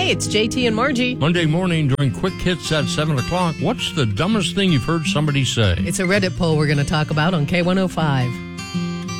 Hey, it's JT and Margie. Monday morning during Quick Hits at 7 o'clock, what's the dumbest thing you've heard somebody say? It's a Reddit poll we're going to talk about on K105.